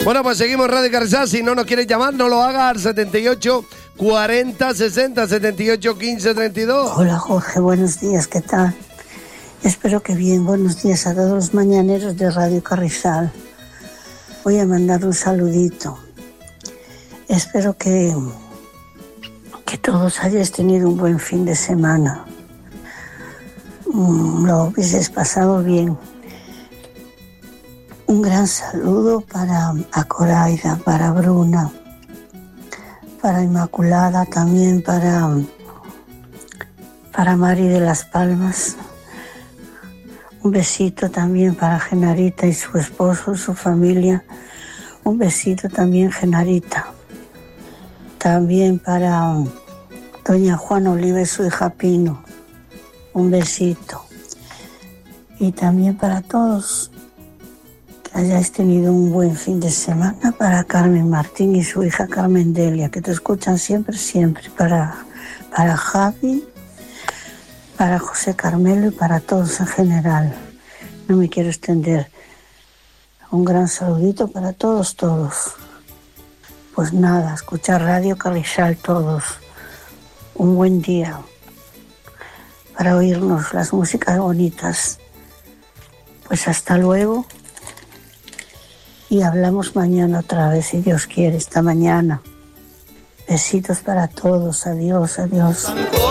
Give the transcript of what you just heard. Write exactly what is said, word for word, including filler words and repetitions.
Bueno, pues seguimos Radio Carrizal. Si no nos quieres llamar, no lo hagas al setenta y ocho, cuarenta, sesenta, setenta y ocho, quince, treinta y dos. Hola Jorge, buenos días, ¿qué tal? Espero que bien, buenos días a todos los mañaneros de Radio Carrizal. Voy a mandar un saludito. Espero que, que todos hayáis tenido un buen fin de semana. Mm, lo hubieses pasado bien. Un gran saludo para Acoraida, para Bruna, para Inmaculada, también para, para Mari de las Palmas. Un besito también para Genarita y su esposo, su familia. Un besito también, Genarita. También para doña Juana Oliva y su hija Pino. Un besito. Y también para todos que hayáis tenido un buen fin de semana. Para Carmen Martín y su hija Carmen Delia, que te escuchan siempre, siempre. Para, para Javi, para José Carmelo y para todos en general. No me quiero extender. Un gran saludito para todos, todos. Pues nada, escuchar Radio Carrizal todos. Un buen día para oírnos las músicas bonitas. Pues hasta luego. Y hablamos mañana otra vez, si Dios quiere, esta mañana. Besitos para todos. Adiós, adiós.